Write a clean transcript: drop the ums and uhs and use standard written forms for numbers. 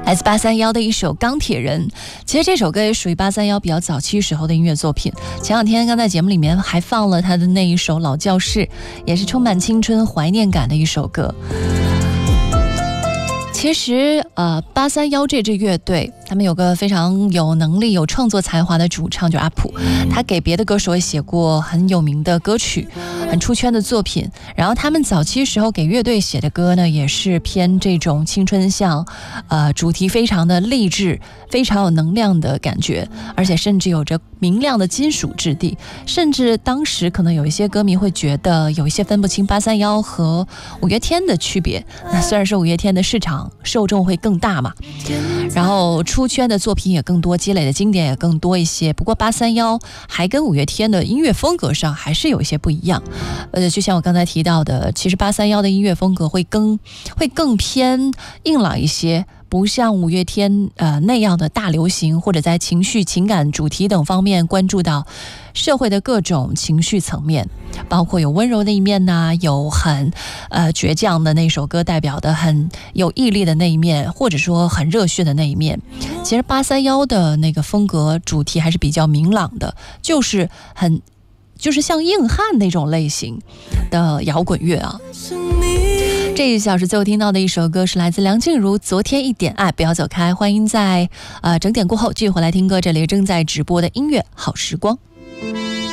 来自831的一首《钢铁人》，其实这首歌也属于831比较早期时候的音乐作品。前两天刚在节目里面还放了他的那一首《老教室》，也是充满青春怀念感的一首歌。其实831这支乐队，他们有个非常有能力、有创作才华的主唱，就是阿普。他给别的歌手也写过很有名的歌曲，很出圈的作品。然后他们早期时候给乐队写的歌呢，也是偏这种青春向，主题非常的励志，非常有能量的感觉，而且甚至有着明亮的金属质地。甚至当时可能有一些歌迷会觉得有一些分不清831和五月天的区别。那虽然说五月天的市场受众会更大嘛，然后出圈的作品也更多，积累的经典也更多一些。不过831还跟五月天的音乐风格上还是有一些不一样。就像我刚才提到的，其实831的音乐风格会更偏硬朗一些，不像五月天那样的大流行，或者在情绪、情感、主题等方面关注到社会的各种情绪层面，包括有温柔的一面呐，有很倔强的那首歌代表的很有毅力的那一面，或者说很热血的那一面。其实831的那个风格主题还是比较明朗的，就是像硬汉那种类型的摇滚乐啊。这一小时最后听到的一首歌是来自梁静茹《昨天一点爱》，不要走开，欢迎在整点过后继续回来听歌，这里正在直播的音乐好时光。